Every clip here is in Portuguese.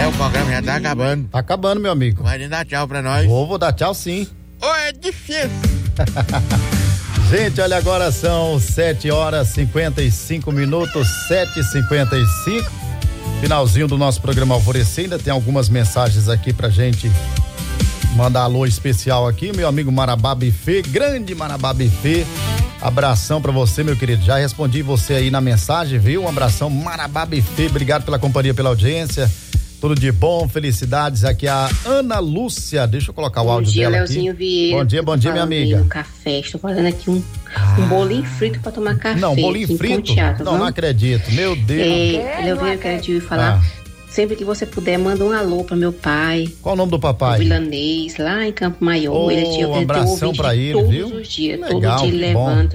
o programa já tá acabando. Tá acabando, meu amigo. Vai dar tchau pra nós. Vou dar tchau sim. É difícil. Gente, olha, agora são 7h55, 7h55. Finalzinho do nosso programa Alvorecer. Ainda tem algumas mensagens aqui pra gente mandar alô especial aqui. Meu amigo Marabá Buffet, grande Marabá Buffet. Abração pra você, meu querido. Já respondi você aí na mensagem, viu? Um abração, Marabá Buffet. Obrigado pela companhia, pela audiência. Tudo de bom, felicidades. Aqui a Ana Lúcia. Deixa eu colocar o áudio dela aqui. Leozinho Vieira. Bom dia, minha amiga. No café. Estou fazendo aqui um bolinho frito pra tomar café. Não, bolinho frito? Não acredito. Meu Deus. Leozinho, eu quero te falar. Sempre que você puder, manda um alô para meu pai. Qual o nome do papai? O Vilanês, lá em Campo Maior. Um abração para ele, todos viu? Os dias, legal, todo dia ele levanta.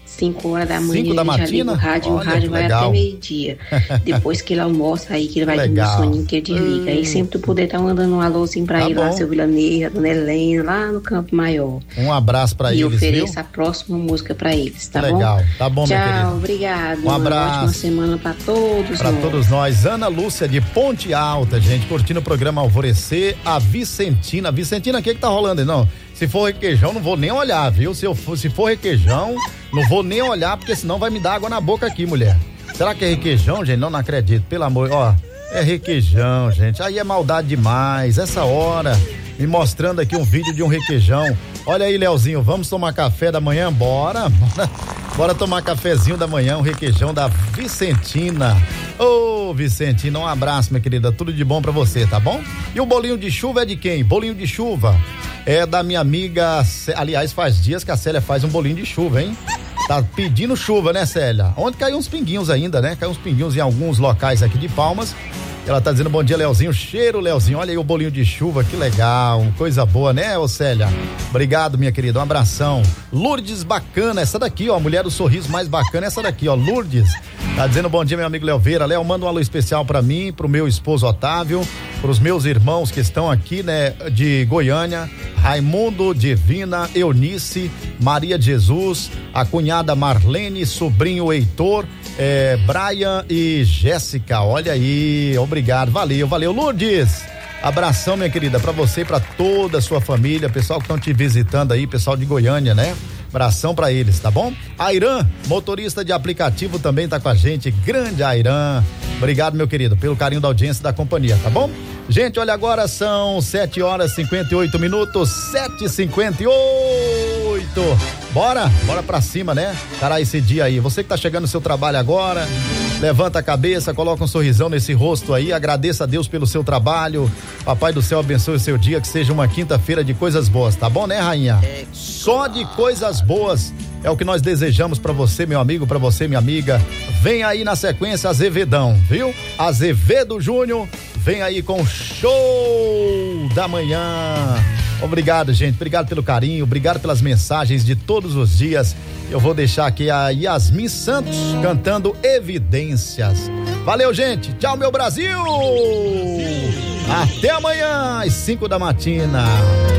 5 horas da manhã, 5 da matina? O rádio vai até meio-dia. Depois que ele almoça aí, que ele vai dormir soninho, que ele desliga. Aí sempre tu puder tá mandando um alôzinho pra ele, lá, seu Vilanês, a dona Helena, lá no Campo Maior. Um abraço pra eles, viu? E ofereça viu? a próxima música pra eles, tá legal. bom? Legal, tá bom, minha querida. Tchau, obrigado. Um abraço. Uma ótima semana pra todos nós. Todos nós. Ana Lúcia de Ponte Alta, gente, curtindo o programa Alvorecer. A Vicentina, o que tá rolando aí, não? Se for requeijão, não vou nem olhar, viu? Se for requeijão, não vou nem olhar, porque senão vai me dar água na boca aqui, mulher. Será que é requeijão, gente? Não acredito, pelo amor. Ó, é requeijão, gente. Aí é maldade demais. Essa hora, me mostrando aqui um vídeo de um requeijão. Olha aí, Leozinho, vamos tomar café da manhã? Bora. Bora tomar cafezinho da manhã, um requeijão da Vicentina. Ô, Vicentina, um abraço, minha querida. Tudo de bom pra você, tá bom? E o bolinho de chuva é de quem? Bolinho de chuva é da minha amiga, aliás, faz dias que a Célia faz um bolinho de chuva, hein? Tá pedindo chuva, né, Célia? Ontem caiu uns pinguinhos ainda, né? Caiu uns pinguinhos em alguns locais aqui de Palmas. Ela tá dizendo bom dia, Leozinho. Cheiro, Leozinho. Olha aí o bolinho de chuva, que legal. Coisa boa, né, ô Célia? Obrigado, minha querida. Um abração. Lourdes bacana, essa daqui, ó. A mulher do sorriso mais bacana, essa daqui, ó. Lourdes. Tá dizendo bom dia, meu amigo Leoveira. Léo, manda um alô especial pra mim, pro meu esposo Otávio, pros meus irmãos que estão aqui, né, de Goiânia. Raimundo, Divina, Eunice, Maria de Jesus, a cunhada Marlene, sobrinho Heitor, Brian e Jéssica. Olha aí, obrigado, valeu, Lourdes. Abração, minha querida, pra você e pra toda a sua família, pessoal que estão te visitando aí, pessoal de Goiânia, né? Abração pra eles, tá bom? Airan, motorista de aplicativo, também tá com a gente. Grande Airan. Obrigado, meu querido, pelo carinho da audiência da companhia, tá bom? Gente, olha, agora são 7h58, 7h58. Bora pra cima, né? Cara, esse dia aí. Você que tá chegando no seu trabalho agora, levanta a cabeça, coloca um sorrisão nesse rosto aí, agradeça a Deus pelo seu trabalho. Papai do céu abençoe o seu dia, que seja uma quinta-feira de coisas boas, tá bom, né, rainha? Só de coisas boas é o que nós desejamos pra você, meu amigo, pra você, minha amiga. Vem aí na sequência Azevedão, viu? Azevedo Júnior, vem aí com Show da Manhã. Obrigado, gente, obrigado pelo carinho, obrigado pelas mensagens de todos os dias. Eu vou deixar aqui a Yasmin Santos cantando Evidências. Valeu, gente, tchau, meu Brasil. Até amanhã às 5 da matina.